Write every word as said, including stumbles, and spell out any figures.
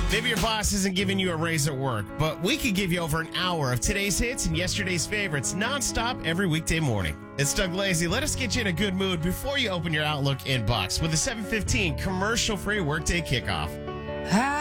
Maybe your boss isn't giving you a raise at work, but we could give you over an hour of today's hits and yesterday's favorites nonstop every weekday morning. It's Doug Lazy. Let us get you in a good mood before you open your Outlook inbox with a seven fifteen commercial-free workday kickoff. I